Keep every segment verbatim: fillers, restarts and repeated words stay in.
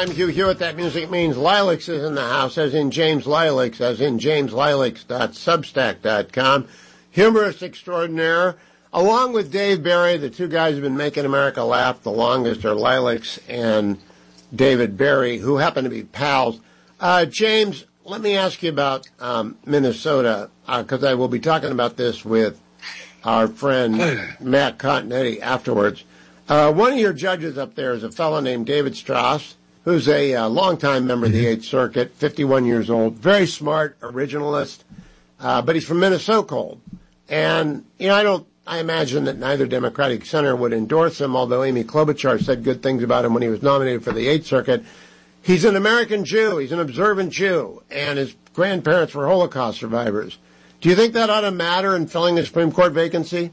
I'm Hugh Hewitt. That music means Lilacs is in the house, as in James Lilacs, as in james lilacs dot substack dot com. Humorist extraordinaire. Along with Dave Barry, the two guys who have been making America laugh the longest are Lilacs and David Barry, who happen to be pals. Uh, James, let me ask you about um, Minnesota, because uh, I will be talking about this with our friend Matt Continetti afterwards. Uh, one of your judges up there is a fellow named David Strauss, who's a uh, longtime member of the Eighth Circuit, fifty-one years old, very smart, originalist, uh, but he's from Minnesota. And, you know, I don't, I imagine that neither Democratic senator would endorse him, although Amy Klobuchar said good things about him when he was nominated for the Eighth Circuit. He's an American Jew. He's an observant Jew, and his grandparents were Holocaust survivors. Do you think that ought to matter in filling a Supreme Court vacancy?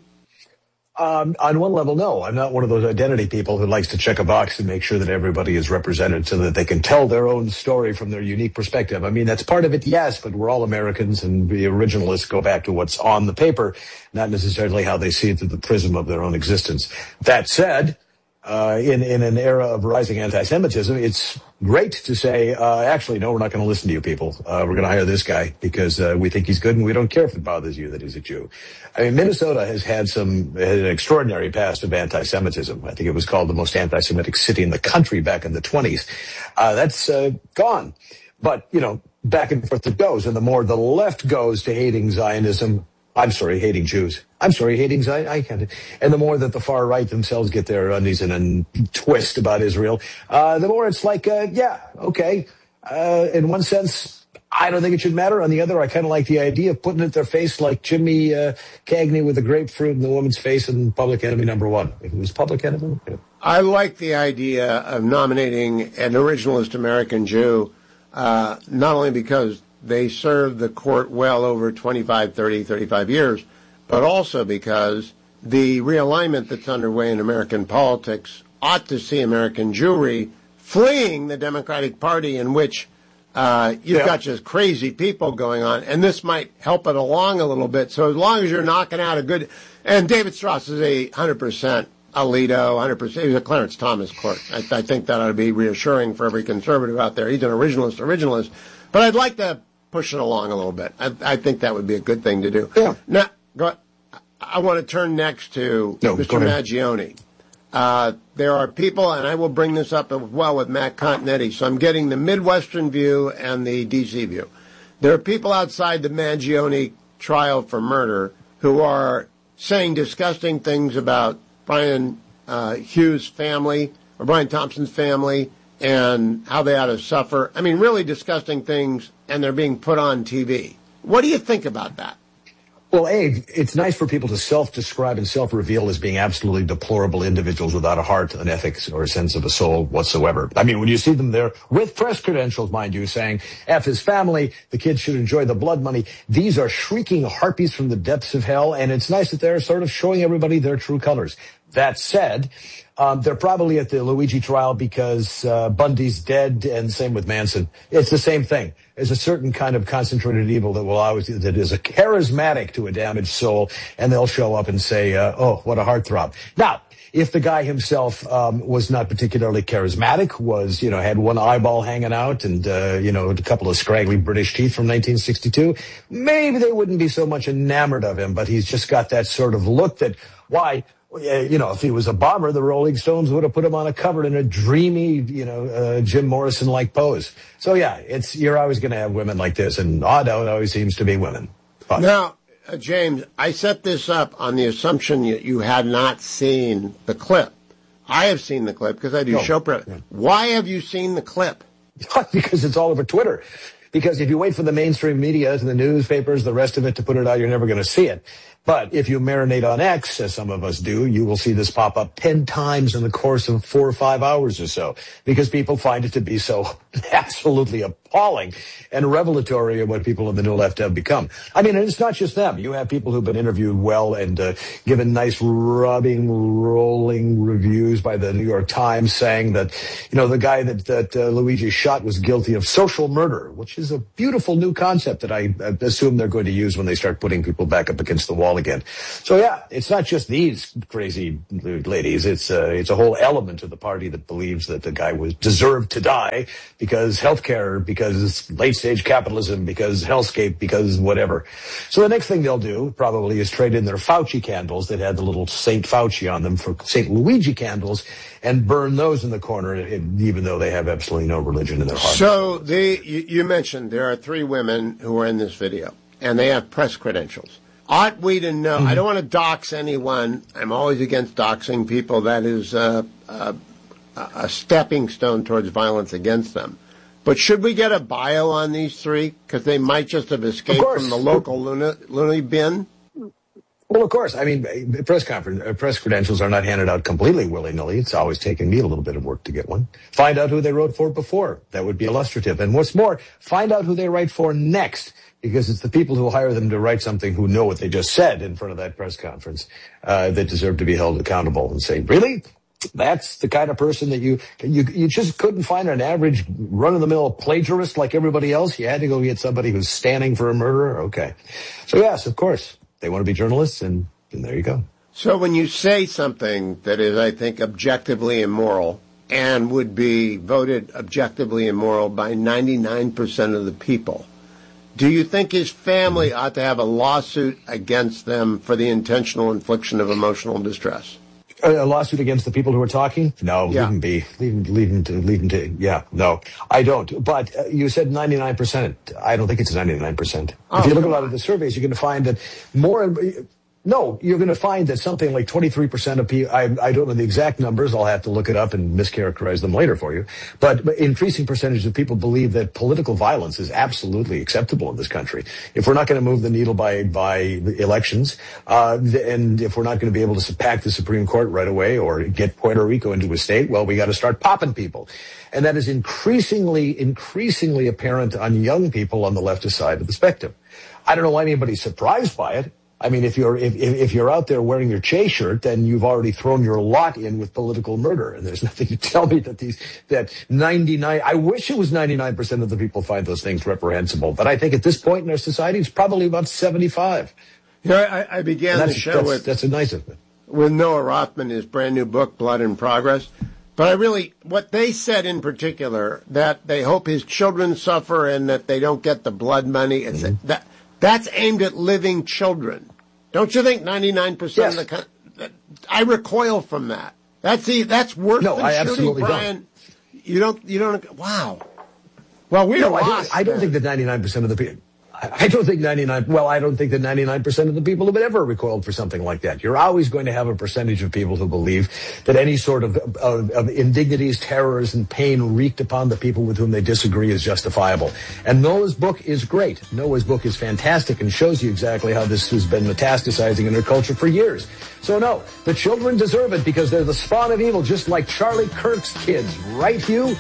Um, on one level, no. I'm not one of those identity people who likes to check a box and make sure that everybody is represented so that they can tell their own story from their unique perspective. I mean, that's part of it, yes, but we're all Americans, and the originalists go back to what's on the paper, not necessarily how they see it through the prism of their own existence. That said, uh, in, in an era of rising anti-Semitism, it's great to say, uh, actually, no, we're not going to listen to you people. Uh, we're going to hire this guy because uh, we think he's good and we don't care if it bothers you that he's a Jew. I mean, Minnesota has had some, had an extraordinary past of anti-Semitism. I think it was called the most anti-Semitic city in the country back in the twenties. Uh, that's uh, gone. But, you know, back and forth it goes. And the more the left goes to hating Zionism, I'm sorry, hating Jews. I'm sorry, hating Zion. I can't. And the more that the far right themselves get their undies in a twist about Israel, uh, the more it's like, uh, yeah, okay. Uh, in one sense, I don't think it should matter. On the other, I kind of like the idea of putting it in their face like Jimmy uh, Cagney with the grapefruit in the woman's face in Public Enemy number one. It was Public Enemy. Yeah. I like the idea of nominating an originalist American Jew, uh, not only because they served the court well over twenty-five, thirty, thirty-five years, but also because the realignment that's underway in American politics ought to see American Jewry fleeing the Democratic Party, in which uh, you've yeah. got just crazy people going on, and this might help it along a little bit. So as long as you're knocking out a good, and David Strauss is a one hundred percent Alito, one hundred percent, he was a Clarence Thomas court. I, I think that ought to be reassuring for every conservative out there. He's an originalist, originalist. But I'd like to push it along a little bit. I, I think that would be a good thing to do. Yeah. Now, go, I want to turn next to no, Mister Maggioni. Uh, there are people, and I will bring this up as well with Matt Continetti, so I'm getting the Midwestern view and the D C view. There are people outside the Maggioni trial for murder who are saying disgusting things about Brian uh, Hughes' family, or Brian Thompson's family, and how they ought to suffer. I mean, really disgusting things, and they're being put on T V. What do you think about that? Well, A, it's nice for people to self-describe and self-reveal as being absolutely deplorable individuals without a heart, an ethics, or a sense of a soul whatsoever. I mean, when you see them there with press credentials, mind you, saying, F his family, the kids should enjoy the blood money, these are shrieking harpies from the depths of hell, and it's nice that they're sort of showing everybody their true colors. That said, um, they're probably at the Luigi trial because uh, Bundy's dead, and same with Manson. It's the same thing. There's a certain kind of concentrated evil that will always, that is a charismatic to a damaged soul, and they'll show up and say, uh, oh, what a heartthrob. Now, if the guy himself um, was not particularly charismatic, was, you know, had one eyeball hanging out and, uh, you know, a couple of scraggly British teeth from nineteen sixty-two, maybe they wouldn't be so much enamored of him, but he's just got that sort of look that, why, you know, if he was a bomber, the Rolling Stones would have put him on a cover in a dreamy, you know, uh, Jim Morrison-like pose. So, yeah, it's you're always going to have women like this, and odd out always seems to be women. But. Now, uh, James, I set this up on the assumption that you had not seen the clip. I have seen the clip because I do no. show prep. Yeah. Why have you seen the clip? Because it's all over Twitter. Because if you wait for the mainstream media and the newspapers, the rest of it to put it out, you're never going to see it. But if you marinate on X, as some of us do, you will see this pop up ten times in the course of four or five hours or so, because people find it to be so absolutely appalling and revelatory of what people in the new left have become. I mean, and it's not just them. You have people who've been interviewed well and uh, given nice rubbing, rolling reviews by the New York Times saying that, you know, the guy that, that uh, Luigi shot was guilty of social murder, which is is a beautiful new concept that I assume they're going to use when they start putting people back up against the wall again. So yeah, it's not just these crazy ladies. It's uh, it's a whole element of the party that believes that the guy was deserved to die because healthcare, because late stage capitalism, because hellscape, because whatever. So the next thing they'll do probably is trade in their Fauci candles that had the little Saint Fauci on them for Saint Luigi candles and burn those in the corner, even though they have absolutely no religion in their heart. So the, you, you mentioned there are three women who are in this video, and they have press credentials. Ought we to know? Mm-hmm. I don't want to dox anyone. I'm always against doxing people. That is uh, uh, a stepping stone towards violence against them. But should we get a bio on these three? Because they might just have escaped from the local loony, loony bin. Well, of course. I mean, press conference, uh, press credentials are not handed out completely willy-nilly. It's always taken me a little bit of work to get one. Find out who they wrote for before. That would be illustrative. And what's more, find out who they write for next, because it's the people who hire them to write something who know what they just said in front of that press conference uh, that deserve to be held accountable and say, really? That's the kind of person that you, you, you just couldn't find an average run-of-the-mill plagiarist like everybody else. You had to go get somebody who's standing for a murderer. Okay. So yes, of course. They want to be journalists, and, and there you go. So when you say something that is, I think, objectively immoral and would be voted objectively immoral by ninety-nine percent of the people, do you think his family mm-hmm. ought to have a lawsuit against them for the intentional infliction of emotional distress? A lawsuit against the people who are talking? No, yeah. leave them be. Leave them, leave them to, leave them to, yeah, no, I don't. But uh, you said ninety-nine percent. I don't think it's ninety-nine percent. Oh, if you look at a lot of the surveys, you're going to find that more, no, you're going to find that something like twenty-three percent of people, I, I don't know the exact numbers, I'll have to look it up and mischaracterize them later for you, but, but increasing percentage of people believe that political violence is absolutely acceptable in this country. If we're not going to move the needle by, by elections, uh, and if we're not going to be able to pack the Supreme Court right away or get Puerto Rico into a state, well, we got to start popping people. And that is increasingly, increasingly apparent on young people on the leftist side of the spectrum. I don't know why anybody's surprised by it. I mean, if you're if, if you're out there wearing your Che shirt, then you've already thrown your lot in with political murder. And there's nothing to tell me that these that ninety-nine. I wish it was ninety-nine percent of the people find those things reprehensible, but I think at this point in our society, it's probably about seventy-five. You know, I, I began the show that's, with that's a nice of it. with Noah Rothman, his brand new book, Blood in Progress. But I really, what they said in particular, that they hope his children suffer and that they don't get the blood money. It's mm-hmm. that that's aimed at living children. Don't you think ninety-nine percent yes. of the I recoil from that. That's the, that's worse no, than I shooting Brian. Don't. You don't, you don't, wow. Well, we're no, lost. I don't, I don't think that ninety-nine percent of the people, I don't think ninety-nine, well, I don't think that ninety-nine percent of the people have ever recoiled for something like that. You're always going to have a percentage of people who believe that any sort of, of, of indignities, terrors, and pain wreaked upon the people with whom they disagree is justifiable. And Noah's book is great. Noah's book is fantastic and shows you exactly how this has been metastasizing in our culture for years. So no, the children deserve it because they're the spawn of evil, just like Charlie Kirk's kids. Right, Hugh?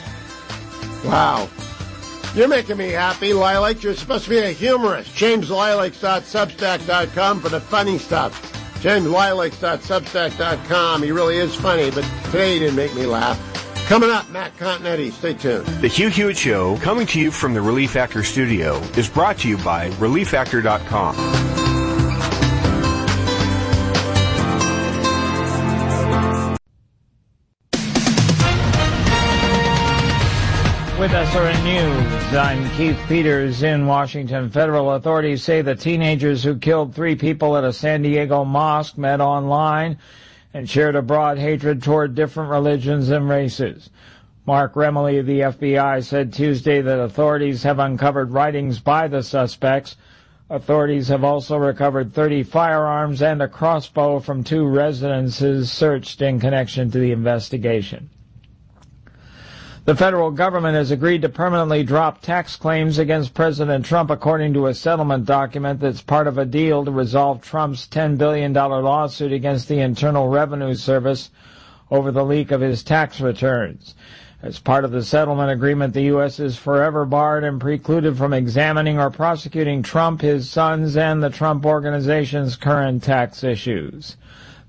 Wow. You're making me happy, Lilac. You're supposed to be a humorist. James Lilacs dot substack dot com for the funny stuff. James Lilacs dot substack dot com. He really is funny, but today he didn't make me laugh. Coming up, Matt Continetti. Stay tuned. The Hugh Hewitt Show, coming to you from the Relief Factor studio, is brought to you by relief factor dot com. With S R N News, I'm Keith Peters in Washington. Federal authorities say the teenagers who killed three people at a San Diego mosque met online and shared a broad hatred toward different religions and races. Mark Remley of the F B I said Tuesday that authorities have uncovered writings by the suspects. Authorities have also recovered thirty firearms and a crossbow from two residences searched in connection to the investigation. The federal government has agreed to permanently drop tax claims against President Trump according to a settlement document that's part of a deal to resolve Trump's ten billion dollars lawsuit against the Internal Revenue Service over the leak of his tax returns. As part of the settlement agreement, the U S is forever barred and precluded from examining or prosecuting Trump, his sons, and the Trump Organization's current tax issues.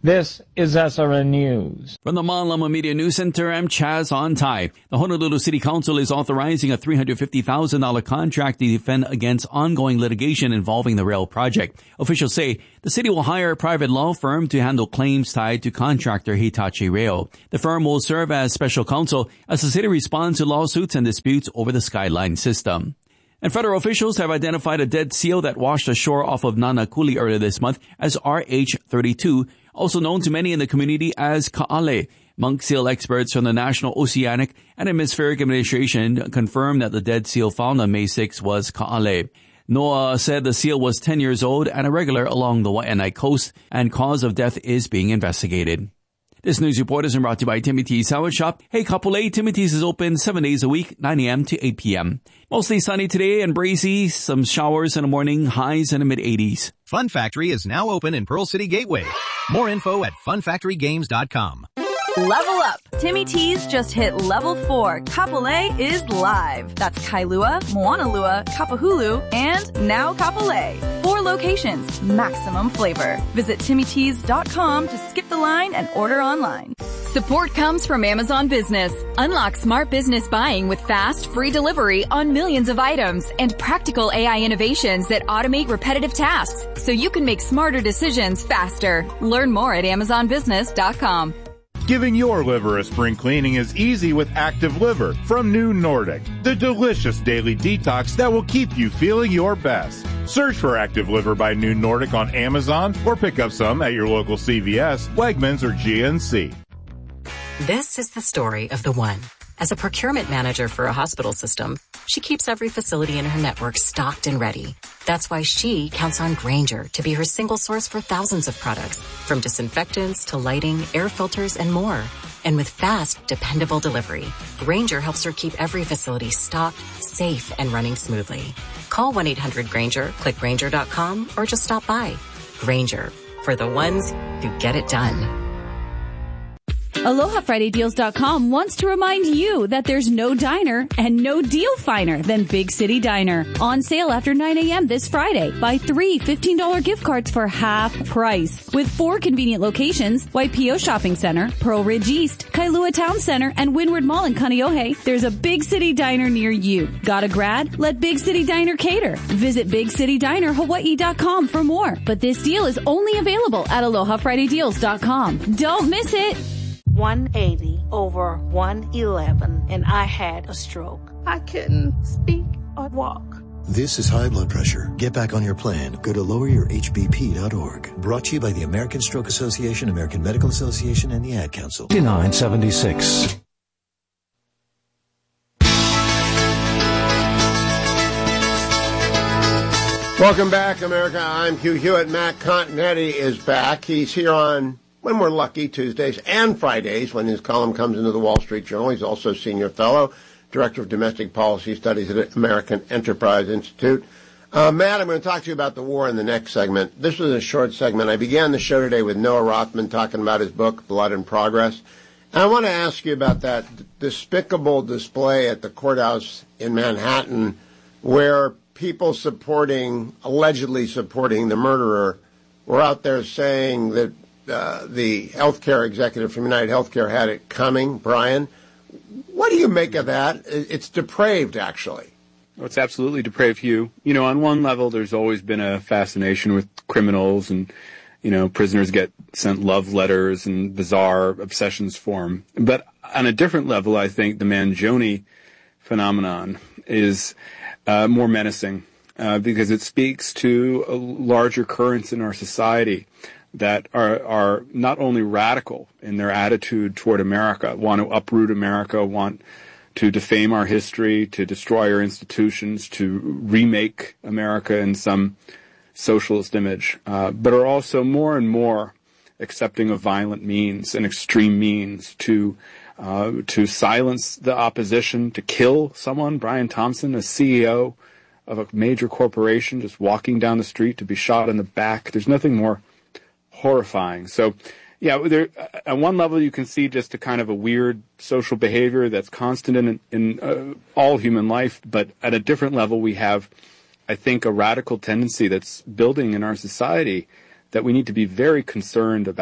This is S R N News. From the Mon Lama Media News Center, I'm Chaz Ontai. The Honolulu City Council is authorizing a three hundred fifty thousand dollars contract to defend against ongoing litigation involving the rail project. Officials say the city will hire a private law firm to handle claims tied to contractor Hitachi Rail. The firm will serve as special counsel as the city responds to lawsuits and disputes over the Skyline system. And federal officials have identified a dead seal that washed ashore off of Nanakuli earlier this month as R H thirty-two, also known to many in the community as Ka'ale. Monk seal experts from the National Oceanic and Atmospheric Administration confirmed that the dead seal found on May sixth was Ka'ale. NOAA said the seal was ten years old and irregular along the Waianae coast, and cause of death is being investigated. This news report is brought to you by Timothy's Sandwich Shop. Hey, Kapolei, Timothy's is open seven days a week, nine a.m. to eight p.m. Mostly sunny today and breezy. Some showers in the morning, highs in the mid-eighties. Fun Factory is now open in Pearl City Gateway. More info at fun factory games dot com. Level up! Timmy T's just hit level four. Kapolei is live. That's Kailua, Moanalua, Kapahulu, and now Kapolei. Four locations, maximum flavor. Visit timmy tees dot com to skip the line and order online. Support comes from Amazon Business. Unlock smart business buying with fast, free delivery on millions of items and practical A I innovations that automate repetitive tasks so you can make smarter decisions faster. Learn more at amazon business dot com. Giving your liver a spring cleaning is easy with Active Liver from New Nordic, the delicious daily detox that will keep you feeling your best. Search for Active Liver by New Nordic on Amazon or pick up some at your local C V S, Wegmans, or G N C. This is the story of the one. As a procurement manager for a hospital system, she keeps every facility in her network stocked and ready. That's why she counts on Grainger to be her single source for thousands of products, from disinfectants to lighting, air filters, and more. And with fast, dependable delivery, Grainger helps her keep every facility stocked, safe, and running smoothly. Call one eight hundred Grainger, click Grainger dot com, or just stop by. Grainger, for the ones who get it done. Aloha Friday Deals dot com wants to remind you that there's no diner and no deal finer than Big City Diner. On sale after nine a.m. this Friday. Buy three fifteen dollars gift cards for half price. With four convenient locations, Waipio Shopping Center, Pearl Ridge East, Kailua Town Center, and Windward Mall in Kaneohe, there's a Big City Diner near you. Got a grad? Let Big City Diner cater. Visit big city diner hawaii dot com for more. But this deal is only available at Aloha Friday Deals dot com. Don't miss it! one eighty over one eleven, and I had a stroke. I couldn't speak or walk. This is high blood pressure. Get back on your plan. Go to lower your h b p dot org. Brought to you by the American Stroke Association, American Medical Association, and the Ad Council. nine seventy-six. Welcome back, America. I'm Hugh Hewitt. Matt Continetti is back. He's here on, when we're lucky, Tuesdays and Fridays when his column comes into the Wall Street Journal. He's also senior fellow, director of domestic policy studies at the American Enterprise Institute. Uh, Matt, I'm going to talk to you about the war in the next segment. This was a short segment. I began the show today with Noah Rothman talking about his book, Blood and Progress. And I want to ask you about that despicable display at the courthouse in Manhattan where people supporting, allegedly supporting the murderer were out there saying that Uh, the healthcare executive from United Healthcare had it coming. Brian, what do you make of that? It's depraved, actually. Oh, it's absolutely depraved, Hugh. You know, on one level, there's always been a fascination with criminals, and, you know, prisoners get sent love letters and bizarre obsessions for them. But on a different level, I think the Mangione phenomenon is uh, more menacing uh, because it speaks to a larger currents in our society that are, are not only radical in their attitude toward America, want to uproot America, want to defame our history, to destroy our institutions, to remake America in some socialist image, uh, but are also more and more accepting of violent means and extreme means to uh, to silence the opposition, to kill someone. Brian Thompson, a C E O of a major corporation, just walking down the street to be shot in the back. There's nothing more horrifying. So, yeah, there, at one level you can see just a kind of a weird social behavior that's constant in, in uh, all human life, but at a different level we have, I think, a radical tendency that's building in our society that we need to be very concerned about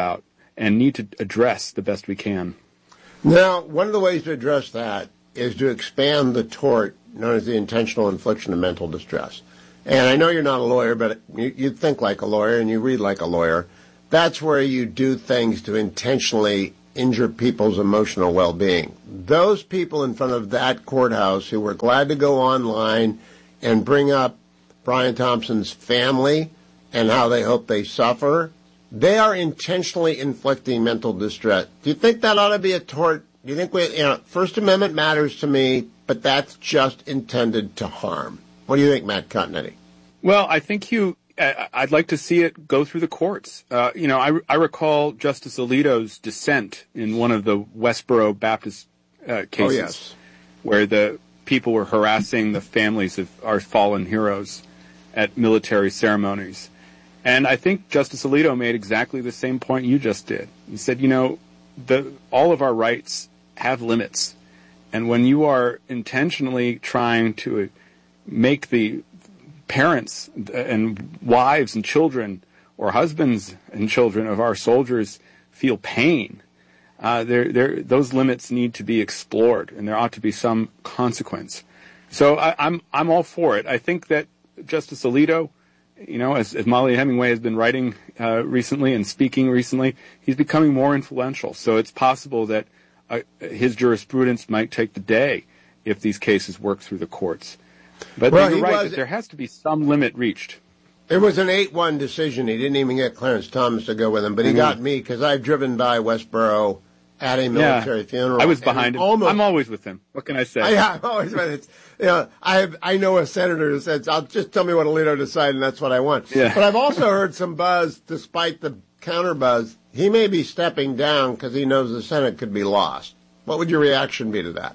and need to address the best we can. Now, one of the ways to address that is to expand the tort known as the intentional infliction of mental distress. And I know you're not a lawyer, but you, you think like a lawyer and you read like a lawyer. That's where you do things to intentionally injure people's emotional well-being. Those people in front of that courthouse who were glad to go online and bring up Brian Thompson's family and how they hope they suffer, they are intentionally inflicting mental distress. Do you think that ought to be a tort? Do you think we, you know, First Amendment matters to me, but that's just intended to harm? What do you think, Matt Continetti? Well, I think you, uh, I'd like to see it go through the courts. Uh, you know, I, I recall Justice Alito's dissent in one of the Westboro Baptist uh, cases, oh, yes. where the people were harassing the families of our fallen heroes at military ceremonies. And I think Justice Alito made exactly the same point you just did. He said, you know, the, all of our rights have limits. And when you are intentionally trying to make the parents and wives and children or husbands and children of our soldiers feel pain, uh, they're, they're, those limits need to be explored, and there ought to be some consequence. So I, I'm I'm all for it. I think that Justice Alito, you know, as, as Molly Hemingway has been writing uh, recently and speaking recently, he's becoming more influential. So it's possible that uh, his jurisprudence might take the day if these cases work through the courts. But well, you're right was, that there has to be some limit reached. It was an eight one decision. He didn't even get Clarence Thomas to go with him, but he mm-hmm. got me because I've driven by Westboro at a military yeah, funeral. I was behind him. Almost, I'm always with him. What can I say? I, I'm always with it. You know, I have, I know a senator who says, "I'll just tell me what Alito decided, and that's what I want." Yeah. But I've also heard some buzz, despite the counter buzz. He may be stepping down because he knows the Senate could be lost. What would your reaction be to that?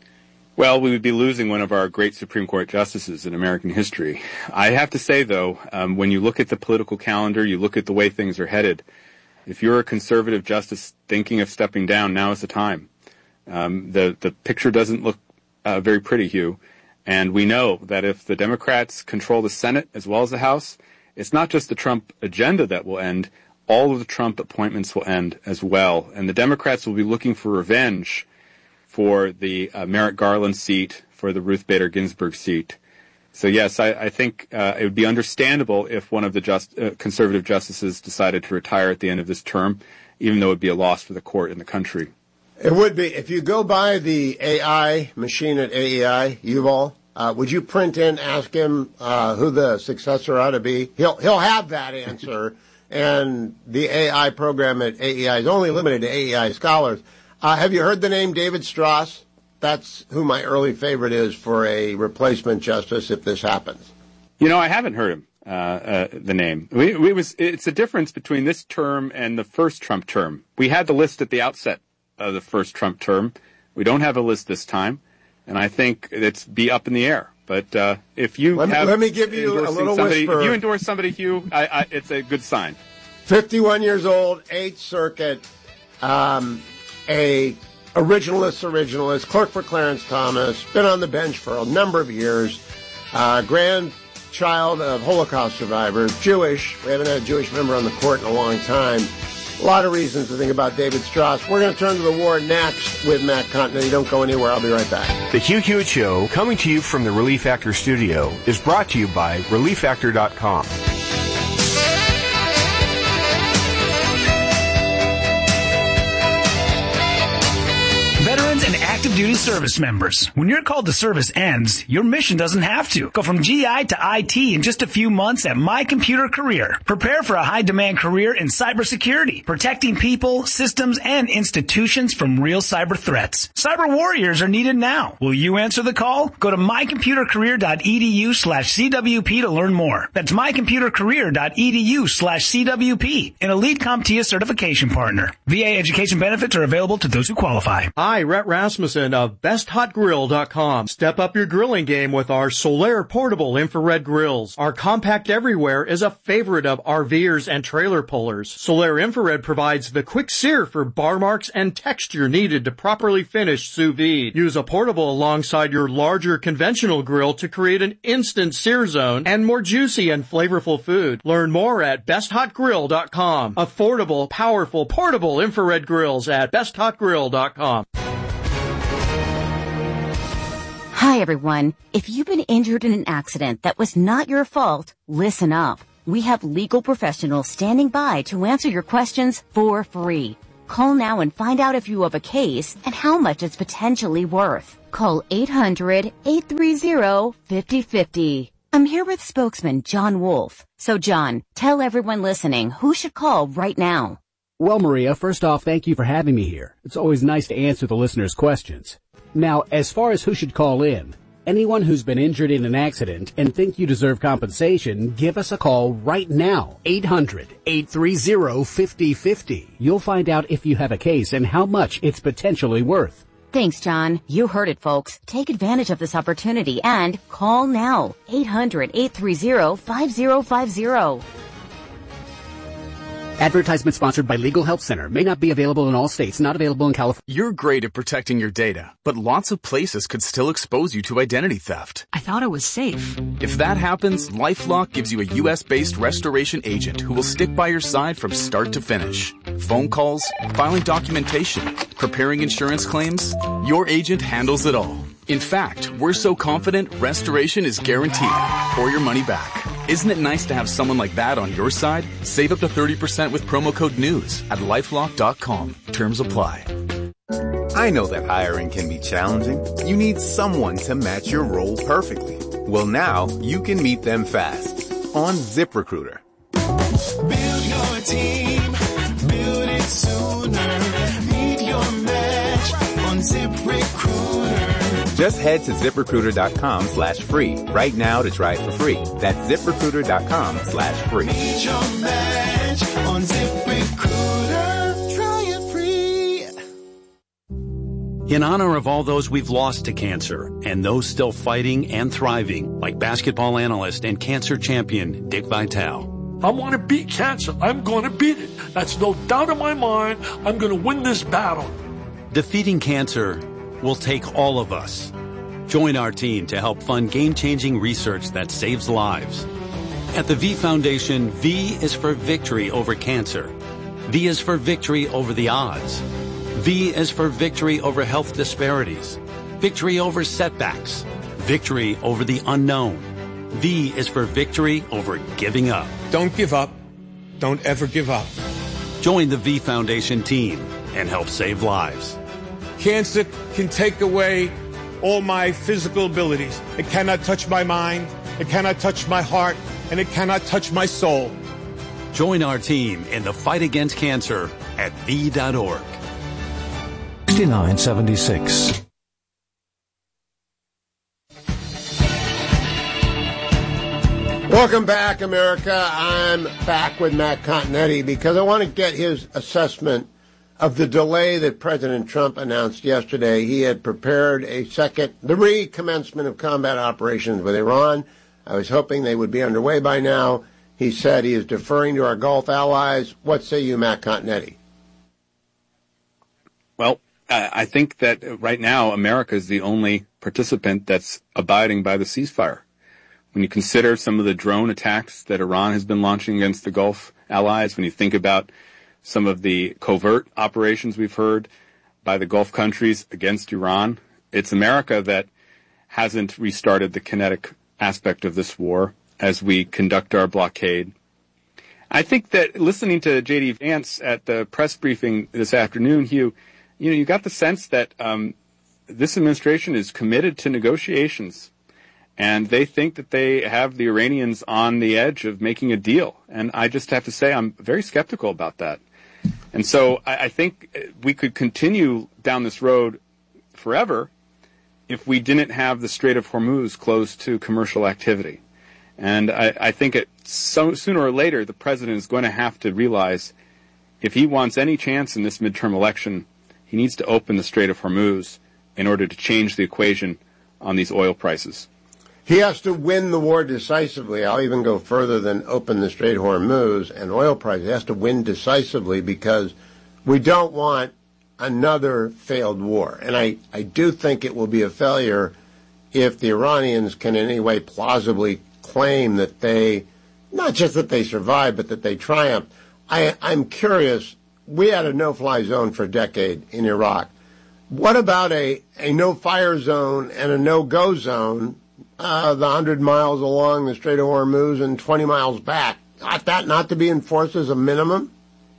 Well, we would be losing one of our great Supreme Court justices in American history. I have to say, though, um, when you look at the political calendar, you look at the way things are headed, if you're a conservative justice thinking of stepping down, now is the time. Um, the, the picture doesn't look uh, very pretty, Hugh. And we know that if the Democrats control the Senate as well as the House, it's not just the Trump agenda that will end. All of the Trump appointments will end as well. And the Democrats will be looking for revenge for the uh, Merrick Garland seat, for the Ruth Bader Ginsburg seat. So, yes, I, I think uh, it would be understandable if one of the just, uh, conservative justices decided to retire at the end of this term, even though it would be a loss for the court and the country. It would be. If you go by the A I machine at A E I, Yuval, uh, would you print in, ask him uh, who the successor ought to be? He'll, he'll have that answer. And the A I program at A E I is only limited to A E I scholars. Uh, have you heard the name David Strauss? That's who my early favorite is for a replacement justice if this happens. You know, I haven't heard him, uh, uh, the name. We, we was, it's a difference between this term and the first Trump term. We had the list at the outset of the first Trump term. We don't have a list this time, and I think it's be up in the air. But uh, if you let me, have let me give you a little somebody, whisper. If you endorse somebody, Hugh, I, I, it's a good sign. fifty-one years old, Eighth Circuit, um, a originalist, originalist, clerk for Clarence Thomas, been on the bench for a number of years, uh, grandchild of Holocaust survivors, Jewish. We haven't had a Jewish member on the court in a long time. A lot of reasons to think about David Strauss. We're going to turn to the war next with Matt Continetti. Don't go anywhere. I'll be right back. The Hugh Hewitt Show, coming to you from the Relief Factor studio, is brought to you by relief factor dot com. Veterans and active duty service members. When your call to service ends, your mission doesn't have to. Go from G I to I T in just a few months at My Computer Career. Prepare for a high-demand career in cybersecurity, protecting people, systems, and institutions from real cyber threats. Cyber warriors are needed now. Will you answer the call? Go to my computer career dot e d u slash c w p to learn more. That's my computer career dot e d u slash c w p, an elite CompTIA certification partner. V A education benefits are available to those who qualify. Hi, Rhett Rasmussen. president of best hot grill dot com. Step up your grilling game with our Solaire portable infrared grills. Our compact everywhere is a favorite of RVers and trailer pullers. Solaire infrared provides the quick sear for bar marks and texture needed to properly finish sous vide. Use a portable alongside your larger conventional grill to create an instant sear zone and more juicy and flavorful food. Learn more at best hot grill dot com. Affordable, powerful, portable infrared grills at best hot grill dot com. Hi, everyone. If you've been injured in an accident that was not your fault, listen up. We have legal professionals standing by to answer your questions for free. Call now and find out if you have a case and how much it's potentially worth. Call eight hundred, eight three zero, five zero five zero. I'm here with spokesman John Wolf. So, John, tell everyone listening who should call right now. Well, Maria, first off, thank you for having me here. It's always nice to answer the listeners' questions. Now, as far as who should call in, anyone who's been injured in an accident and think you deserve compensation, give us a call right now. eight hundred, eight three zero, five zero five zero. You'll find out if you have a case and how much it's potentially worth. Thanks, John. You heard it, folks. Take advantage of this opportunity and call now. eight hundred, eight three zero, five zero five zero. Advertisement sponsored by Legal Help Center. May not be available in all states. Not available in California. You're great at protecting your data, but lots of places could still expose you to identity theft. I thought it was safe. If that happens, LifeLock gives you a U S-based restoration agent who will stick by your side from start to finish. Phone calls, filing documentation, preparing insurance claims, your agent handles it all. In fact, we're so confident restoration is guaranteed or your money back. Isn't it nice to have someone like that on your side? Save up to thirty percent with promo code NEWS at lifelock dot com. Terms apply. I know that hiring can be challenging. You need someone to match your role perfectly. Well, now you can meet them fast on ZipRecruiter. Build your team, build it sooner. Meet your match on ZipRecruiter. Just head to ZipRecruiter.com slash free right now to try it for free. That's ZipRecruiter.com slash free. Meet your match on ZipRecruiter. Try it free. In honor of all those we've lost to cancer and those still fighting and thriving, like basketball analyst and cancer champion Dick Vitale. I want to beat cancer. I'm going to beat it. That's no doubt in my mind. I'm going to win this battle. Defeating cancer will take all of us. Join our team to help fund game-changing research that saves lives. At the V Foundation, V is for victory over cancer. V is for victory over the odds. V is for victory over health disparities. Victory over setbacks. Victory over the unknown. V is for victory over giving up. Don't give up. Don't ever give up. Join the V Foundation team and help save lives. Cancer can take away all my physical abilities. It cannot touch my mind, it cannot touch my heart, and it cannot touch my soul. Join our team in the fight against cancer at V dot org. sixty-nine seventy-six. Welcome back, America. I'm back with Matt Continetti because I want to get his assessment of the delay that President Trump announced yesterday. He had prepared a second, the recommencement of combat operations with Iran. I was hoping they would be underway by now. He said he is deferring to our Gulf allies. What say you, Matt Continetti? Well, I think that right now America is the only participant that's abiding by the ceasefire. When you consider some of the drone attacks that Iran has been launching against the Gulf allies, when you think about some of the covert operations we've heard by the Gulf countries against Iran, it's America that hasn't restarted the kinetic aspect of this war as we conduct our blockade. I think that listening to J D Vance at the press briefing this afternoon, Hugh, you know, you got the sense that um, this administration is committed to negotiations, and they think that they have the Iranians on the edge of making a deal. And I just have to say I'm very skeptical about that. And so I, I think we could continue down this road forever if we didn't have the Strait of Hormuz closed to commercial activity. And I, I think it, so, sooner or later the president is going to have to realize if he wants any chance in this midterm election, he needs to open the Strait of Hormuz in order to change the equation on these oil prices. He has to win the war decisively. I'll even go further than open the Strait of Hormuz and oil prices. He has to win decisively because we don't want another failed war. And I, I do think it will be a failure if the Iranians can in any way plausibly claim that they, not just that they survived, but that they triumphed. I, I'm curious, we had a no-fly zone for a decade in Iraq. What about a, a no-fire zone and a no-go zone, uh, the one hundred miles along the Strait of Hormuz and twenty miles back? Ought that not to be enforced as a minimum?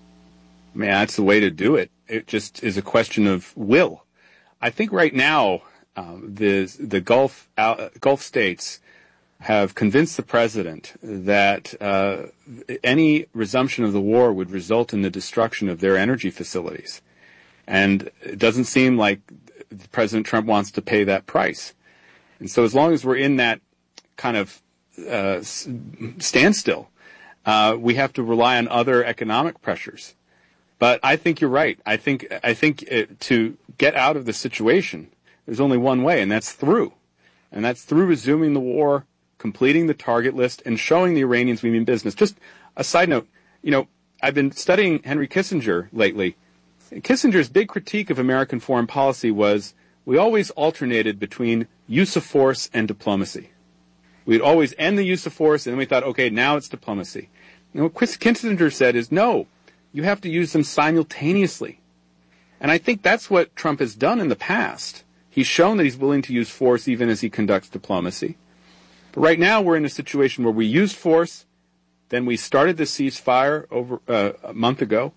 I mean, that's the way to do it. It just is a question of will. I think right now uh, the the Gulf uh, Gulf states have convinced the president that uh, any resumption of the war would result in the destruction of their energy facilities. And it doesn't seem like President Trump wants to pay that price. And so as long as we're in that kind of uh, standstill, uh, we have to rely on other economic pressures. But I think you're right. I think I think it, to get out of the situation, there's only one way, and that's through. And that's through resuming the war, completing the target list, and showing the Iranians we mean business. Just a side note, you know, I've been studying Henry Kissinger lately. Kissinger's big critique of American foreign policy was we always alternated between use of force and diplomacy. We'd always end the use of force, and then we thought, okay, now it's diplomacy. And what Kissinger said is, no, you have to use them simultaneously. And I think that's what Trump has done in the past. He's shown that he's willing to use force even as he conducts diplomacy. But right now we're in a situation where we used force, then we started the ceasefire over uh, a month ago,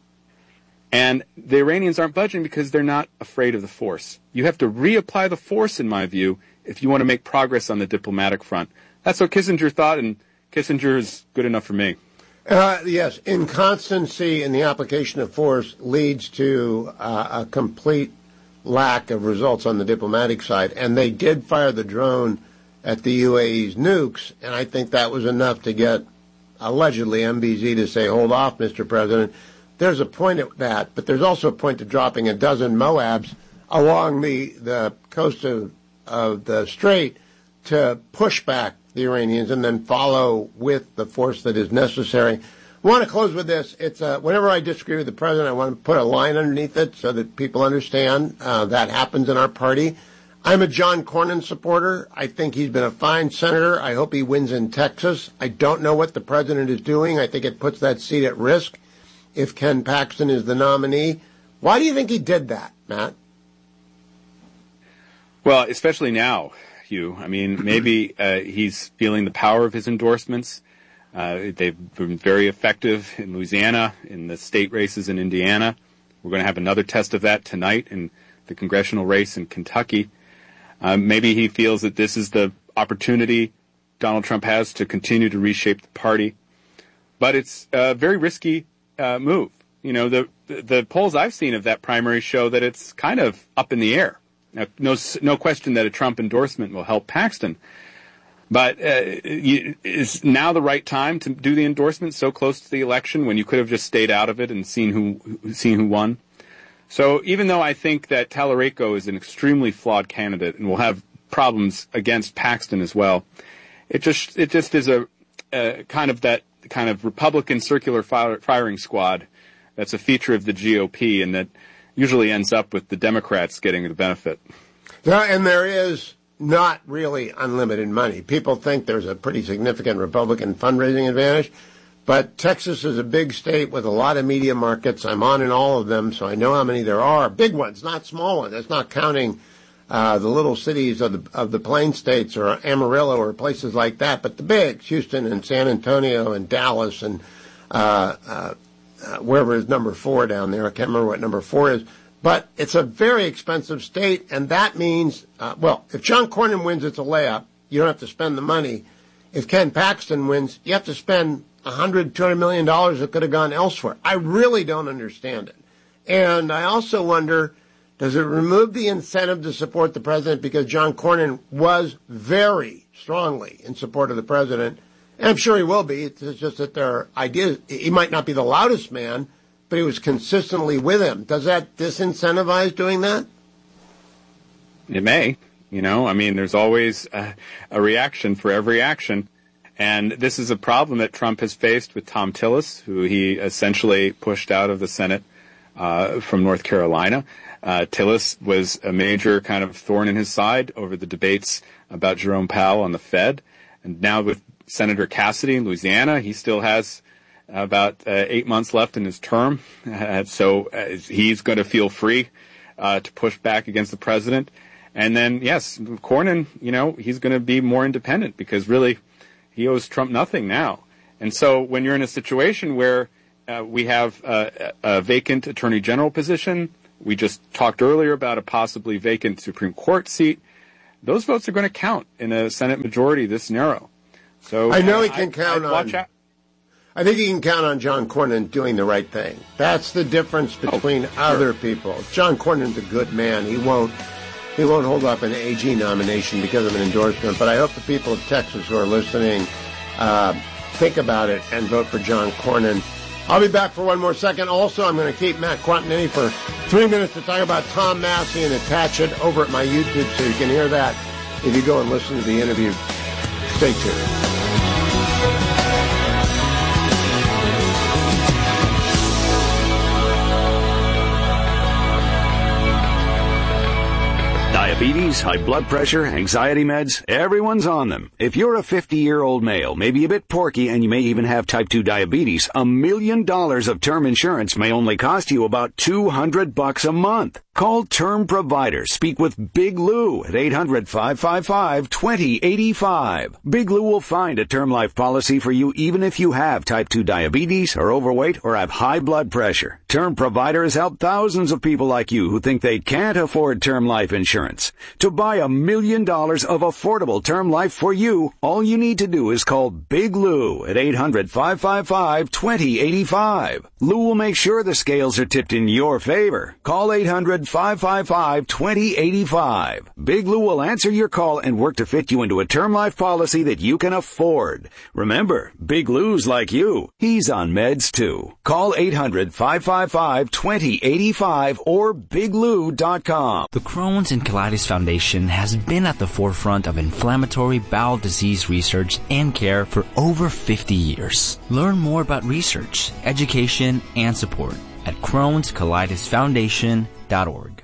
and the Iranians aren't budging because they're not afraid of the force. You have to reapply the force, in my view, if you want to make progress on the diplomatic front. That's what Kissinger thought, and Kissinger is good enough for me. Uh, yes, inconstancy in the application of force leads to uh, a complete lack of results on the diplomatic side. And they did fire the drone at the U A E's nukes, and I think that was enough to get, allegedly, M B Z to say, hold off, Mister President. There's a point at that, but there's also a point to dropping a dozen Moabs along the, the coast of, of the Strait to push back the Iranians and then follow with the force that is necessary. I want to close with this. It's uh, whenever I disagree with the president, I want to put a line underneath it so that people understand uh, that happens in our party. I'm a John Cornyn supporter. I think he's been a fine senator. I hope he wins in Texas. I don't know what the president is doing. I think it puts that seat at risk if Ken Paxton is the nominee. Why do you think he did that, Matt? Well, especially now, Hugh. I mean, maybe uh, he's feeling the power of his endorsements. Uh, they've been very effective in Louisiana, in the state races in Indiana. We're going to have another test of that tonight in the congressional race in Kentucky. Um, maybe he feels that this is the opportunity Donald Trump has to continue to reshape the party. But it's a very risky uh, move. You know, the the polls I've seen of that primary show that it's kind of up in the air. Now, no, no question that a Trump endorsement will help Paxton. But uh, you, is now the right time to do the endorsement so close to the election when you could have just stayed out of it and seen who seen who won? So even though I think that Tallarico is an extremely flawed candidate and will have problems against Paxton as well, it just it just is a, a kind of that kind of Republican circular fire, firing squad that's a feature of the G O P and that usually ends up with the Democrats getting the benefit. Yeah, and there is not really unlimited money. People think there's a pretty significant Republican fundraising advantage, but Texas is a big state with a lot of media markets. I'm on in all of them, so I know how many there are. Big ones, not small ones. That's not counting uh, the little cities of the of the Plain States or Amarillo or places like that, but the big, Houston and San Antonio and Dallas and uh, uh, uh, wherever is number four down there. I can't remember what number four is. But it's a very expensive state, and that means, uh, well, if John Cornyn wins, it's a layup. You don't have to spend the money. If Ken Paxton wins, you have to spend one hundred, two hundred million dollars that could have gone elsewhere. I really don't understand it. And I also wonder, does it remove the incentive to support the president because John Cornyn was very strongly in support of the president? And I'm sure he will be. It's just that there are ideas. He might not be the loudest man, but he was consistently with him. Does that disincentivize doing that? It may. You know, I mean, there's always a, a reaction for every action. And this is a problem that Trump has faced with Thom Tillis, who he essentially pushed out of the Senate uh, from North Carolina. Uh, Tillis was a major kind of thorn in his side over the debates about Jerome Powell on the Fed. And now with Senator Cassidy in Louisiana, he still has about uh, eight months left in his term. Uh, so uh, he's going to feel free uh, to push back against the president. And then, yes, Cornyn, you know, he's going to be more independent because really he owes Trump nothing now. And so when you're in a situation where uh, we have uh, a vacant attorney general position, we just talked earlier about a possibly vacant Supreme Court seat, those votes are going to count in a Senate majority this narrow. So I know he uh, can I, count I'd on. Watch out. I think he can count on John Cornyn doing the right thing. That's the difference between oh, other sure. people. John Cornyn's a good man. He won't. He won't hold up an A G nomination because of an endorsement, but I hope the people of Texas who are listening uh, think about it and vote for John Cornyn. I'll be back for one more second. Also, I'm going to keep Matt Quantinini for three minutes to talk about Tom Massey and attach it over at my YouTube so you can hear that if you go and listen to the interview. Stay tuned. Diabetes, high blood pressure, anxiety meds, everyone's on them. If you're a fifty-year-old male, maybe a bit porky, and you may even have type two diabetes, a million dollars of term insurance may only cost you about two hundred bucks a month. Call Term Provider. Speak with Big Lou at eight hundred, five five five, two zero eight five. Big Lou will find a term life policy for you even if you have type two diabetes, are overweight, or have high blood pressure. Term Provider has helped thousands of people like you who think they can't afford term life insurance. To buy a million dollars of affordable term life for you, all you need to do is call Big Lou at eight hundred, five five five, two zero eight five. Lou will make sure the scales are tipped in your favor. Call eight hundred, five five five, two zero eight five. Big Lou will answer your call and work to fit you into a term life policy that you can afford. Remember, Big Lou's like you. He's on meds too. Call eight hundred, five five five, two zero eight five or big lou dot com. The Crohn's and Colitis Foundation has been at the forefront of inflammatory bowel disease research and care for over fifty years. Learn more about research, education, and support at Crohn's Colitis Foundation dot org.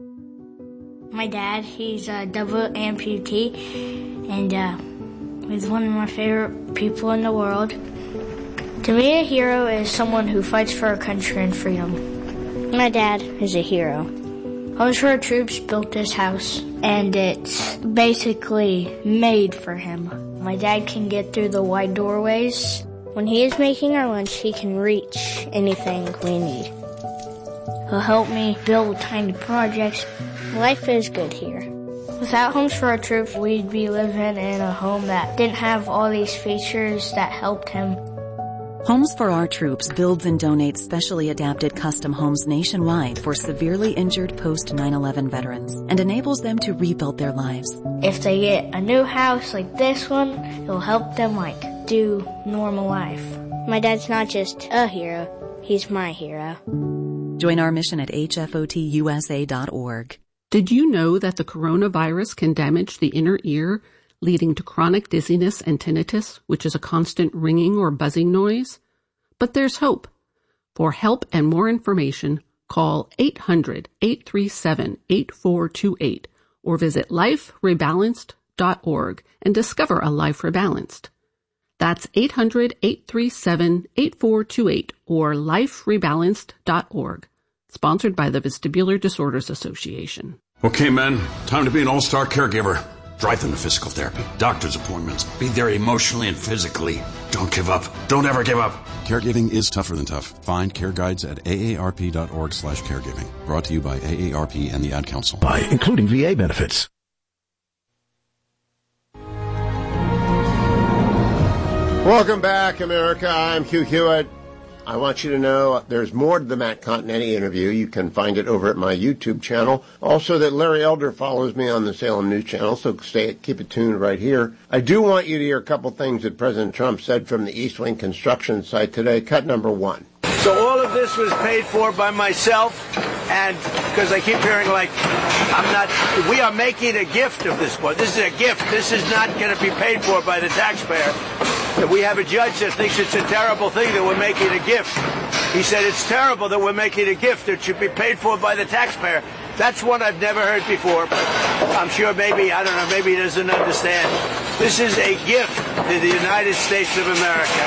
My dad, he's a double amputee, and uh, he's one of my favorite people in the world. To me, a hero is someone who fights for our country and freedom. My dad is a hero. Homes for Our Troops built this house, and it's basically made for him. My dad can get through the wide doorways. When he is making our lunch, he can reach anything we need. He'll help me build tiny projects. Life is good here. Without Homes for Our Troops, we'd be living in a home that didn't have all these features that helped him. Homes for Our Troops builds and donates specially adapted custom homes nationwide for severely injured post nine eleven veterans and enables them to rebuild their lives. If they get a new house like this one, it'll help them, like, do normal life. My dad's not just a hero, he's my hero. Join our mission at H F O T U S A dot org. Did you know that the coronavirus can damage the inner ear, leading to chronic dizziness and tinnitus, which is a constant ringing or buzzing noise? But there's hope. For help and more information, call eight hundred, eight three seven, eight four two eight or visit life rebalanced dot org and discover a life rebalanced. That's eight hundred, eight three seven, eight four two eight or life rebalanced dot org. Sponsored by the Vestibular Disorders Association. Okay, men, time to be an all-star caregiver. Drive them to physical therapy, doctor's appointments, be there emotionally and physically. Don't give up. Don't ever give up. Caregiving is tougher than tough. Find care guides at A A R P dot org slash caregiving. Brought to you by A A R P and the Ad Council. By including V A benefits. Welcome back, America. I'm Hugh Hewitt. I want you to know there's more to the Matt Continetti interview. You can find it over at my YouTube channel. Also, that Larry Elder follows me on the Salem News Channel, so stay, keep it tuned right here. I do want you to hear a couple things that President Trump said from the East Wing construction site today. Cut number one. So all of this was paid for by myself And because I keep hearing like, I'm not, we are making a gift of this book. This is a gift. This is not going to be paid for by the taxpayer. We have a judge that thinks it's a terrible thing that we're making a gift. He said it's terrible that we're making a gift that should be paid for by the taxpayer. That's one I've never heard before, but I'm sure maybe, I don't know, maybe he doesn't understand. This is a gift to the United States of America.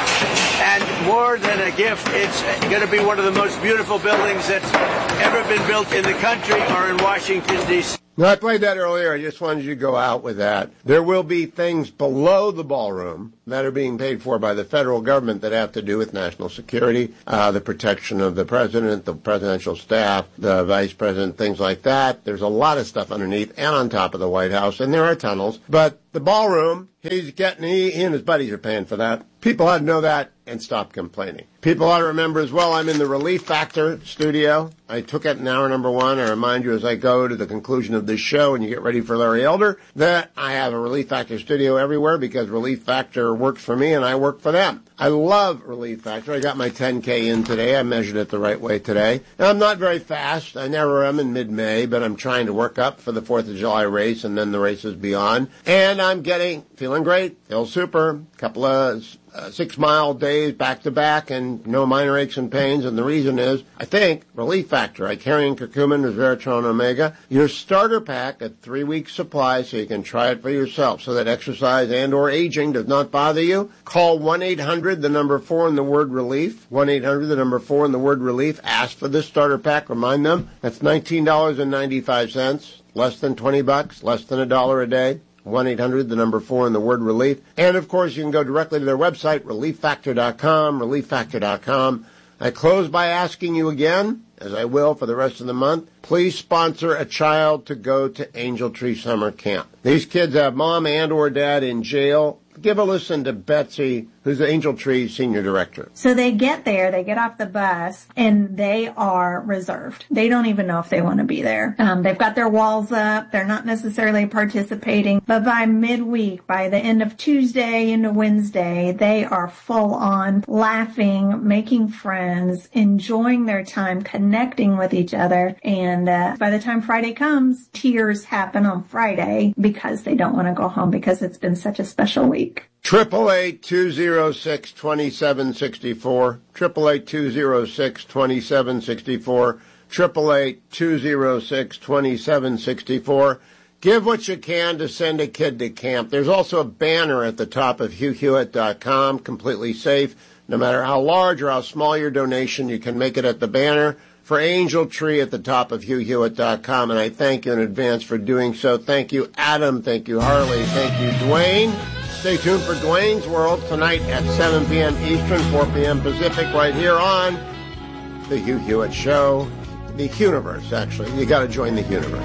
And more than a gift, it's going to be one of the most beautiful buildings that's ever been built in the country or in Washington, D C No, I played that earlier. I just wanted you to go out with that. There will be things below the ballroom that are being paid for by the federal government that have to do with national security, uh, the protection of the president, the presidential staff, the vice president, things like that. There's a lot of stuff underneath and on top of the White House, and there are tunnels. But the ballroom, he's getting, he, he and his buddies are paying for that. People ought to know that and stop complaining. People ought to remember as well, I'm in the Relief Factor studio. I took it in hour number one. I remind you as I go to the conclusion of this show and you get ready for Larry Elder that I have a Relief Factor studio everywhere because Relief Factor works for me and I work for them. I love Relief Factor. I got my ten K in today. I measured it the right way today. Now, I'm not very fast. I never am in mid-May, but I'm trying to work up for the fourth of July race and then the races beyond. And I'm getting, feeling great, feel super, couple of Uh, six-mile days back-to-back and no minor aches and pains. And the reason is, I think, Relief Factor, Icarian Curcumin, Resveratrol, Omega, your starter pack, a three-week supply so you can try it for yourself so that exercise and or aging does not bother you. Call one eight hundred, the number four, and the word relief. one eight hundred, the number four, and the word relief. Ask for this starter pack. Remind them. That's nineteen dollars and ninety-five cents. Less than twenty bucks. Less than a dollar a day. one eight hundred, the number four, and the word relief. And, of course, you can go directly to their website, relief factor dot com, relief factor dot com. I close by asking you again, as I will for the rest of the month, please sponsor a child to go to Angel Tree Summer Camp. These kids have mom and or dad in jail. Give a listen to Betsy, who's the Angel Tree Senior Director. So they get there, they get off the bus, and they are reserved. They don't even know if they want to be there. Um, they've got their walls up. They're not necessarily participating. But by midweek, by the end of Tuesday into Wednesday, they are full on laughing, making friends, enjoying their time, connecting with each other. And uh, by the time Friday comes, tears happen on Friday because they don't want to go home because it's been such a special week. Triple eight two zero six twenty seven sixty four. Triple eight two zero six twenty seven sixty four. Triple eight two zero six twenty seven sixty four. Give what you can to send a kid to camp. There's also a banner at the top of Hugh Hewitt dot com, completely safe. No matter how large or how small your donation, you can make it at the banner for Angel Tree at the top of Hugh Hewitt dot com. And I thank you in advance for doing so. Thank you, Adam. Thank you, Harley. Thank you, Dwayne. Stay tuned for Dwayne's World tonight at seven p.m. Eastern, four p.m. Pacific, right here on The Hugh Hewitt Show. The Universe, actually. You got to join the Universe.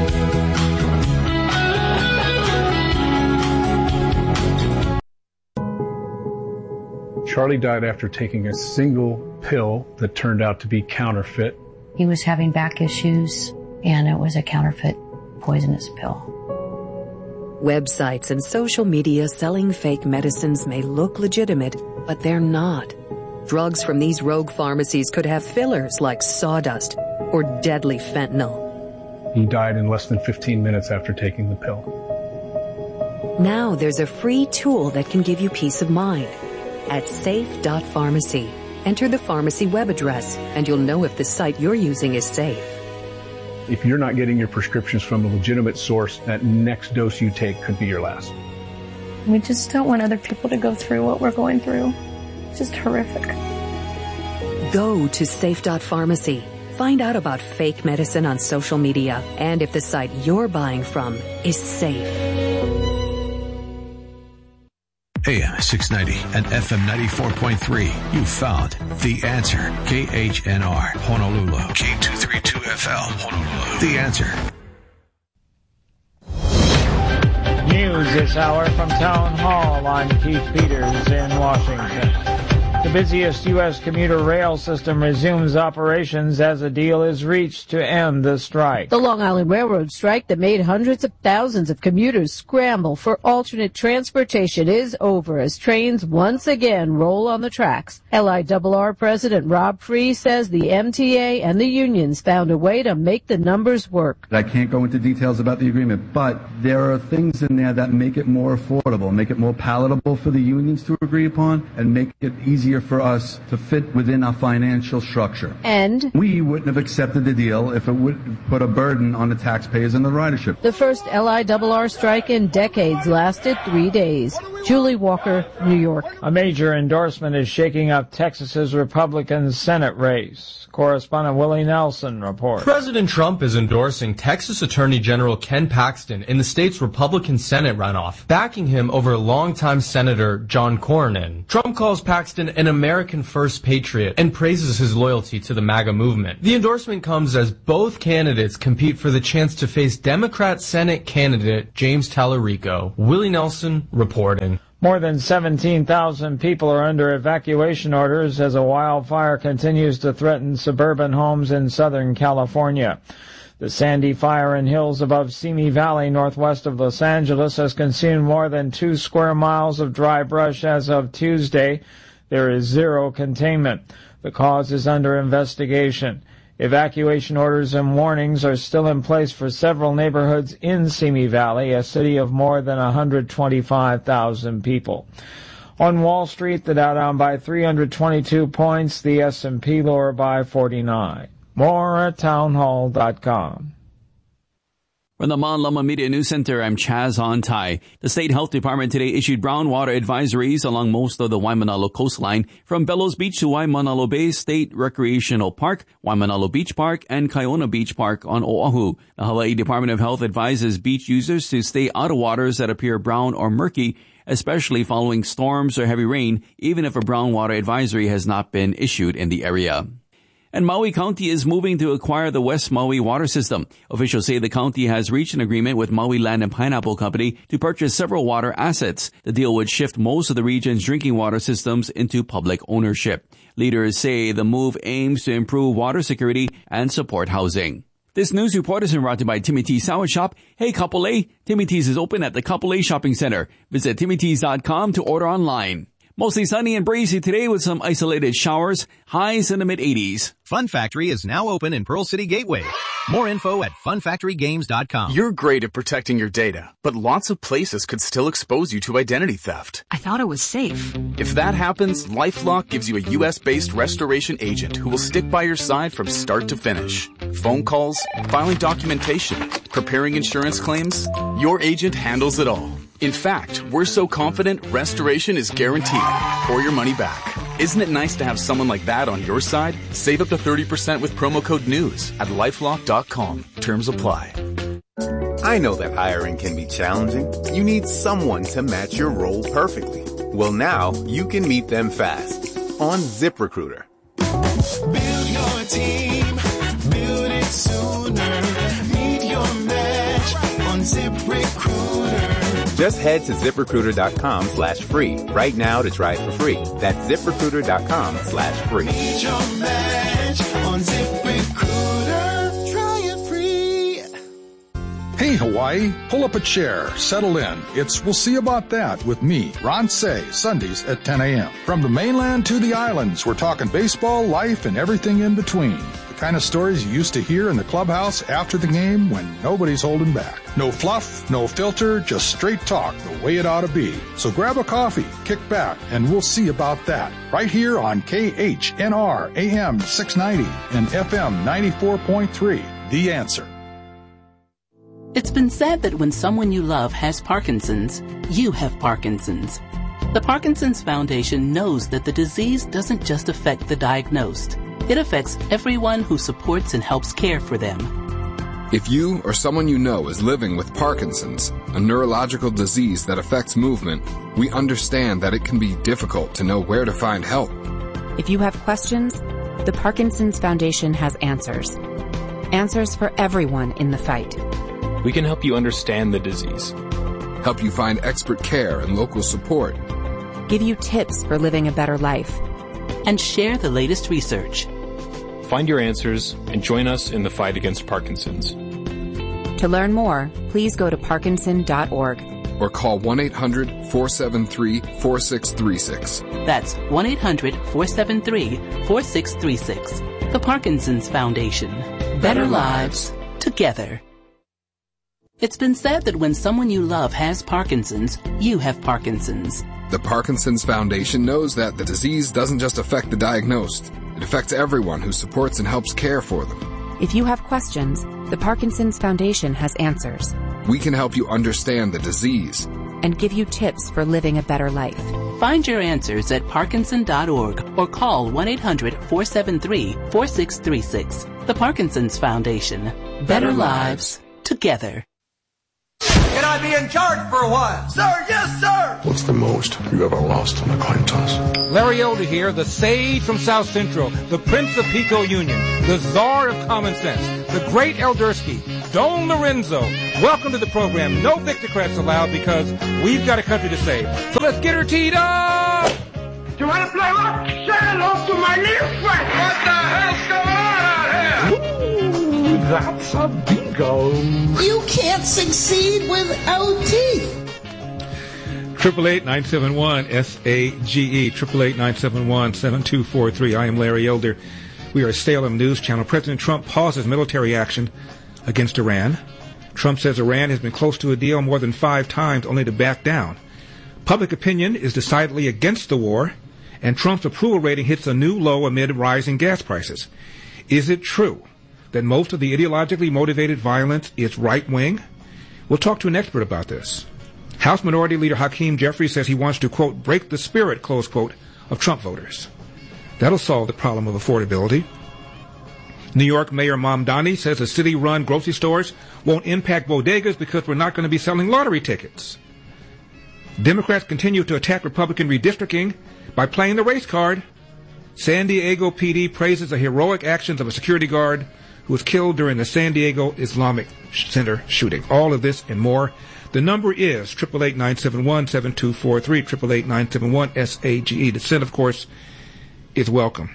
Charlie died after taking a single pill that turned out to be counterfeit. He was having back issues, and it was a counterfeit poisonous pill. Websites and social media selling fake medicines may look legitimate, but they're not. Drugs from these rogue pharmacies could have fillers like sawdust or deadly fentanyl. He died in less than fifteen minutes after taking the pill. Now there's a free tool that can give you peace of mind. At safe dot pharmacy, enter the pharmacy web address and you'll know if the site you're using is safe. If you're not getting your prescriptions from a legitimate source, that next dose you take could be your last. We just don't want other people to go through what we're going through. It's just horrific. Go to safe dot pharmacy. Find out about fake medicine on social media and if the site you're buying from is safe. A M six ninety and F M ninety-four point three. You found The Answer. K H N R, Honolulu. K two thirty-two F L, Honolulu. The Answer. News this hour from Town Hall. I'm Keith Peters in Washington. The busiest U S commuter rail system resumes operations as a deal is reached to end the strike. The Long Island Railroad strike that made hundreds of thousands of commuters scramble for alternate transportation is over as trains once again roll on the tracks. L I R R President Rob Free says the M T A and the unions found a way to make the numbers work. I can't go into details about the agreement, but there are things in there that make it more affordable, make it more palatable for the unions to agree upon, and make it easier for us to fit within our financial structure. And we wouldn't have accepted the deal if it would put a burden on the taxpayers and the ridership. The first L I R R strike in decades lasted three days. Julie Walker, New York. A major endorsement is shaking up Texas's Republican Senate race. Correspondent Willie Nelson reports. President Trump is endorsing Texas Attorney General Ken Paxton in the state's Republican Senate runoff, backing him over longtime Senator John Cornyn. Trump calls Paxton an American first patriot and praises his loyalty to the MAGA movement. The endorsement comes as both candidates compete for the chance to face Democrat Senate candidate James Tallarico. Willie Nelson reporting. More than seventeen thousand people are under evacuation orders as a wildfire continues to threaten suburban homes in Southern California. The Sandy Fire in hills above Simi Valley, northwest of Los Angeles, has consumed more than two square miles of dry brush as of Tuesday. There is zero containment. The cause is under investigation. Evacuation orders and warnings are still in place for several neighborhoods in Simi Valley, a city of more than one hundred twenty-five thousand people. On Wall Street, the Dow down by three hundred twenty-two points, the S and P lower by forty-nine. More at townhall dot com. From the Mon Lama Media News Center, I'm Chaz Ontai. The State Health Department today issued brown water advisories along most of the Waimanalo coastline from Bellows Beach to Waimanalo Bay State Recreational Park, Waimanalo Beach Park, and Kaiona Beach Park on Oahu. The Hawaii Department of Health advises beach users to stay out of waters that appear brown or murky, especially following storms or heavy rain, even if a brown water advisory has not been issued in the area. And Maui County is moving to acquire the West Maui water system. Officials say the county has reached an agreement with Maui Land and Pineapple Company to purchase several water assets. The deal would shift most of the region's drinking water systems into public ownership. Leaders say the move aims to improve water security and support housing. This news report is brought to you by Timmy T's Sour Shop. Hey, Kapolei, Timmy T's is open at the Kapolei Shopping Center. Visit timmy tees dot com to order online. Mostly sunny and breezy today with some isolated showers, highs in the mid eighties. Fun Factory is now open in Pearl City Gateway. More info at fun factory games dot com. You're great at protecting your data, but lots of places could still expose you to identity theft. I thought it was safe. If that happens, LifeLock gives you a U S-based restoration agent who will stick by your side from start to finish. Phone calls, filing documentation, preparing insurance claims, your agent handles it all. In fact, we're so confident restoration is guaranteed or your money back. Isn't it nice to have someone like that on your side? Save up to thirty percent with promo code NEWS at lifelock dot com. Terms apply. I know that hiring can be challenging. You need someone to match your role perfectly. Well, now you can meet them fast on ZipRecruiter. Build your team, build it sooner. Meet your match on ZipRecruiter. Just head to ZipRecruiter.com slash free right now to try it for free. That's ZipRecruiter.com slash free. Meet your match on ZipRecruiter. Try it free. Hey, Hawaii, pull up a chair, settle in. It's We'll See About That with me, Ron Say, Sundays at ten a.m. From the mainland to the islands, we're talking baseball, life, and everything in between. The kind of stories you used to hear in the clubhouse after the game when nobody's holding back. No fluff, no filter, just straight talk the way it ought to be. So grab a coffee, kick back, and we'll see about that. Right here on K H N R A M six ninety and F M ninety-four point three. The Answer. It's been said that when someone you love has Parkinson's, you have Parkinson's. The Parkinson's Foundation knows that the disease doesn't just affect the diagnosed. It affects everyone who supports and helps care for them. If you or someone you know is living with Parkinson's, a neurological disease that affects movement, we understand that it can be difficult to know where to find help. If you have questions, the Parkinson's Foundation has answers. Answers for everyone in the fight. We can help you understand the disease, help you find expert care and local support, give you tips for living a better life, and share the latest research. Find your answers and join us in the fight against Parkinson's. To learn more, please go to parkinson dot org. Or call one eight hundred four seven three four six three six. That's one eight hundred four seven three four six three six. The Parkinson's Foundation. Better lives together. It's been said that when someone you love has Parkinson's, you have Parkinson's. The Parkinson's Foundation knows that the disease doesn't just affect the diagnosed. It affects everyone who supports and helps care for them. If you have questions, the Parkinson's Foundation has answers. We can help you understand the disease and give you tips for living a better life. Find your answers at parkinson dot org or call one eight hundred four seven three four six three six. The Parkinson's Foundation. Better lives together. Can I be in charge for a while? Sir, yes, sir! What's the most you ever lost on a coin toss? Larry Elder here, the sage from South Central, the Prince of Pico Union, the Czar of Common Sense, the great Eldersky, Don Lorenzo. Welcome to the program. No Victocrats allowed because we've got a country to save. So let's get her teed up! You want to play what? Say hello to my new friend! What the hell's going on out here? Ooh, that's a bingo. You can't succeed without teeth. Triple eight nine seven one S A G E. Triple eight nine seven one seven two four three. I am Larry Elder. We are a Salem News Channel. President Trump pauses military action against Iran. Trump says Iran has been close to a deal more than five times, only to back down. Public opinion is decidedly against the war, and Trump's approval rating hits a new low amid rising gas prices. Is it true that most of the ideologically motivated violence is right-wing? We'll talk to an expert about this. House Minority Leader Hakeem Jeffries says he wants to, quote, break the spirit, close quote, of Trump voters. That'll solve the problem of affordability. New York Mayor Mamdani says the city-run grocery stores won't impact bodegas because we're not going to be selling lottery tickets. Democrats continue to attack Republican redistricting by playing the race card. San Diego P D praises the heroic actions of a security guard who was killed during the San Diego Islamic Center shooting. All of this and more. The number is eight eight eight, nine seven one, seven two four three, eight eight eight, nine seven one, S A G E. Dissent, of course, is welcome.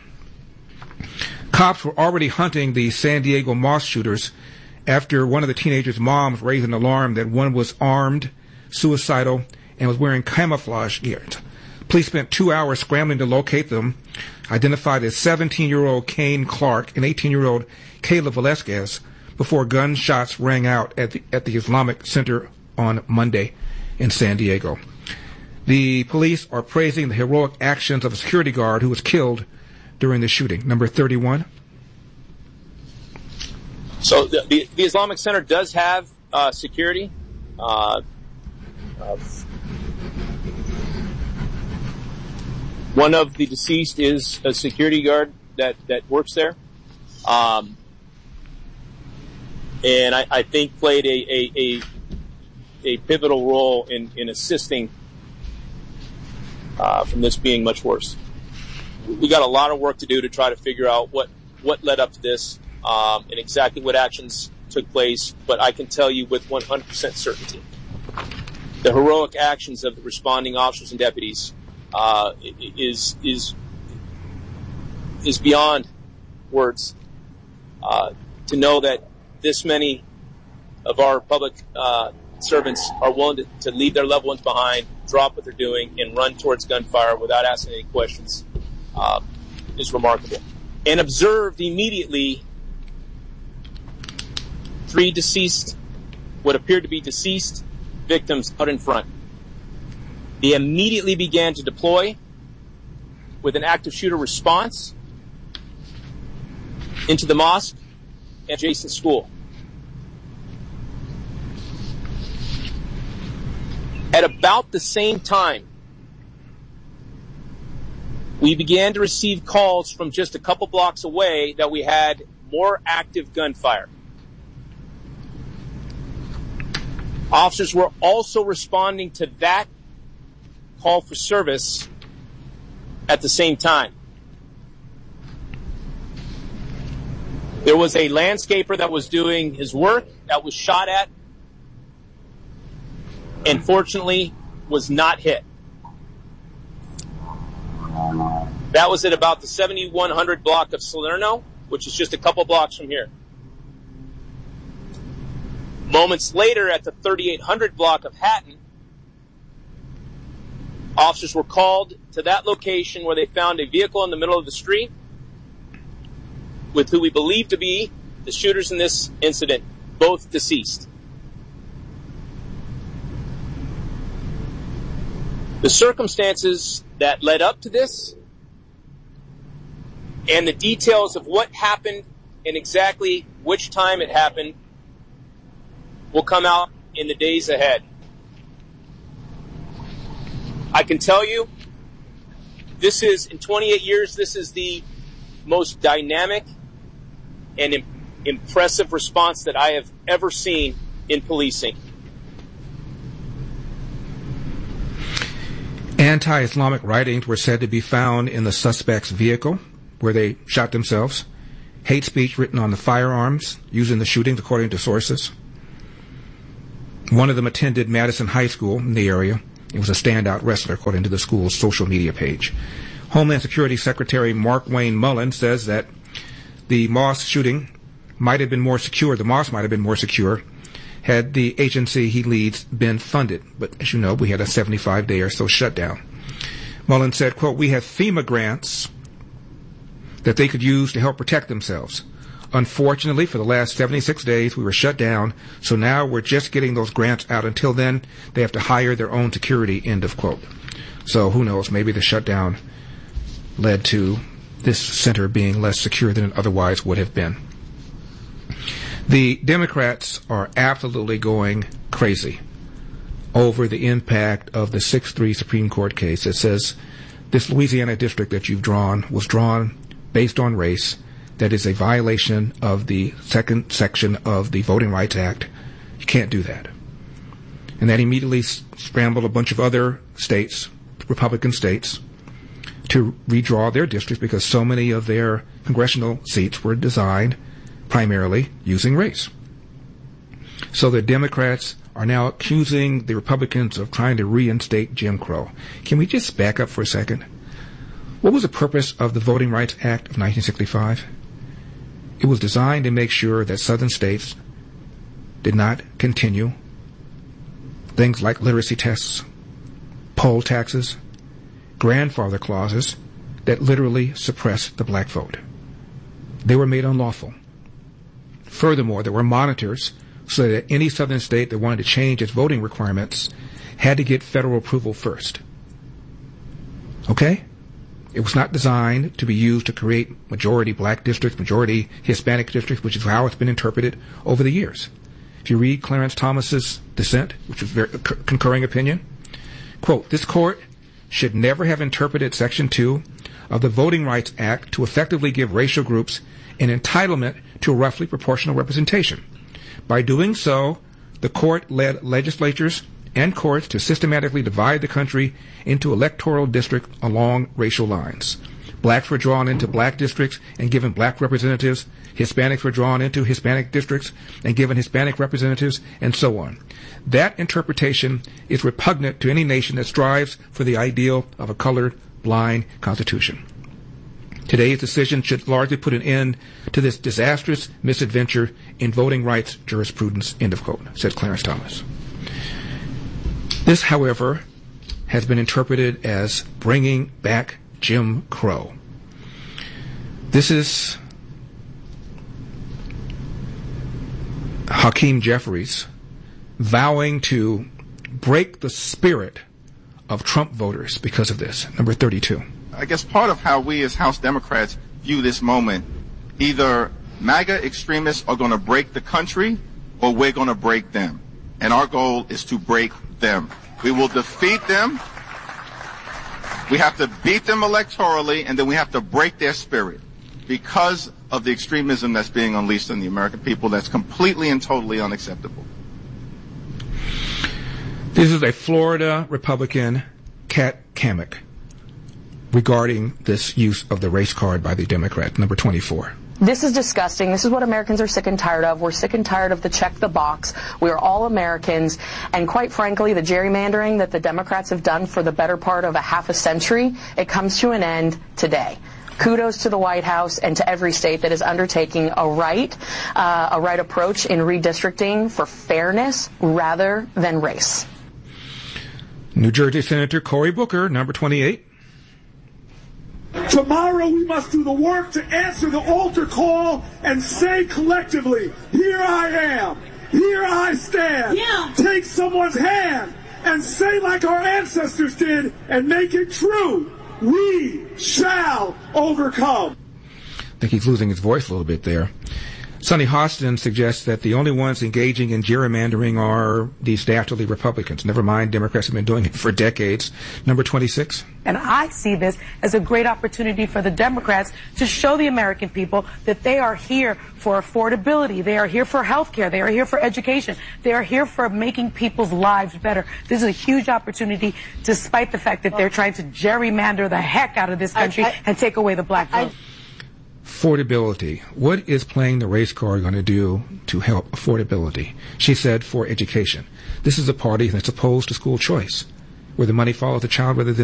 Cops were already hunting the San Diego mosque shooters after one of the teenagers' moms raised an alarm that one was armed, suicidal, and was wearing camouflage gear. Police spent two hours scrambling to locate them, identified as seventeen-year-old Kane Clark and eighteen-year-old Kayla Velasquez, before gunshots rang out at the, at the Islamic Center on Monday in San Diego. The police are praising the heroic actions of a security guard who was killed during the shooting. Number thirty-one. So the, the, the Islamic Center does have uh, security. Uh, uh, one of the deceased is a security guard that, that works there. Um, and I, I think played a, a, a, a pivotal role in, in assisting uh, from this being much worse. We got a lot of work to do to try to figure out what, what led up to this um, and exactly what actions took place, but I can tell you with one hundred percent certainty the heroic actions of the responding officers and deputies uh, is is is beyond words. Uh, to know that this many of our public uh, servants are willing to, to leave their loved ones behind, drop what they're doing, and run towards gunfire without asking any questions uh, is remarkable. And observed immediately three deceased, what appeared to be deceased victims out in front. They immediately began to deploy with an active shooter response into the mosque and adjacent school. At about the same time, we began to receive calls from just a couple blocks away that we had more active gunfire. Officers were also responding to that call for service at the same time. There was a landscaper that was doing his work that was shot at and fortunately was not hit. That was at about the seventy-one hundred block of Salerno, which is just a couple blocks from here. Moments later, at the thirty-eight hundred block of Hatton, officers were called to that location where they found a vehicle in the middle of the street with who we believe to be the shooters in this incident, both deceased. The circumstances that led up to this and the details of what happened and exactly which time it happened will come out in the days ahead. I can tell you, this is, in twenty-eight years, this is the most dynamic and im- impressive response that I have ever seen in policing. Anti-Islamic writings were said to be found in the suspect's vehicle where they shot themselves. Hate speech written on the firearms used in the shootings, according to sources. One of them attended Madison High School in the area. He was a standout wrestler, according to the school's social media page. Homeland Security Secretary Mark Wayne Mullen says that the mosque shooting might have been more secure, the mosque might have been more secure had the agency he leads been funded. But as you know, we had a seventy-five day or so shutdown. Mullen said, quote, "We have FEMA grants that they could use to help protect themselves. Unfortunately, for the last seventy-six days, we were shut down, so now we're just getting those grants out. Until then, they have to hire their own security," end of quote. So who knows, maybe the shutdown led to this center being less secure than it otherwise would have been. The Democrats are absolutely going crazy over the impact of the six three Supreme Court case that says this Louisiana district that you've drawn was drawn based on race. That is a violation of the second section of the Voting Rights Act. You can't do that. And that immediately scrambled a bunch of other states, Republican states, to redraw their districts because so many of their congressional seats were designed primarily using race. So the Democrats are now accusing the Republicans of trying to reinstate Jim Crow. Can we just back up for a second? What was the purpose of the Voting Rights Act of nineteen sixty-five? It was designed to make sure that southern states did not continue things like literacy tests, poll taxes, grandfather clauses that literally suppressed the black vote. They were made unlawful. Furthermore, there were monitors so that any southern state that wanted to change its voting requirements had to get federal approval first. Okay? It was not designed to be used to create majority black districts, majority Hispanic districts, which is how it's been interpreted over the years. If you read Clarence Thomas's dissent, which was a very concurring opinion, quote, "This court should never have interpreted Section two of the Voting Rights Act to effectively give racial groups an entitlement to a roughly proportional representation. By doing so, the court led legislatures and courts to systematically divide the country into electoral districts along racial lines. Blacks were drawn into black districts and given black representatives. Hispanics were drawn into Hispanic districts and given Hispanic representatives, and so on. That interpretation is repugnant to any nation that strives for the ideal of a colored, blind constitution. Today's decision should largely put an end to this disastrous misadventure in voting rights jurisprudence," end of quote, said Clarence Thomas. This, however, has been interpreted as bringing back Jim Crow. This is Hakeem Jeffries vowing to break the spirit of Trump voters because of this. Number thirty-two. I guess part of how we as House Democrats view this moment, either MAGA extremists are going to break the country or we're going to break them. And our goal is to break them. We will defeat them. We have to beat them electorally, and then we have to break their spirit because of the extremism that's being unleashed on the American people. That's completely and totally unacceptable. This is a Florida Republican, Kat Cammack, regarding this use of the race card by the Democrat, number twenty-four. This is disgusting. This is what Americans are sick and tired of. We're sick and tired of the check the box. We are all Americans. And quite frankly, the gerrymandering that the Democrats have done for the better part of a half a century, it comes to an end today. Kudos to the White House and to every state that is undertaking a right, uh, a right approach in redistricting for fairness rather than race. New Jersey Senator Cory Booker, number twenty-eight. Tomorrow we must do the work to answer the altar call and say collectively, here I am, here I stand. Yeah. Take someone's hand and say like our ancestors did and make it true. We shall overcome. I think he's losing his voice a little bit there. Sonny Hostin suggests that the only ones engaging in gerrymandering are these dastardly Republicans. Never mind, Democrats have been doing it for decades. Number twenty-six. And I see this as a great opportunity for the Democrats to show the American people that they are here for affordability. They are here for health care. They are here for education. They are here for making people's lives better. This is a huge opportunity, despite the fact that they're trying to gerrymander the heck out of this country I, I, and take away the black vote. I, Affordability. What is playing the race card going to do to help affordability? She said for education. This is a party that's opposed to school choice, where the money follows the child rather than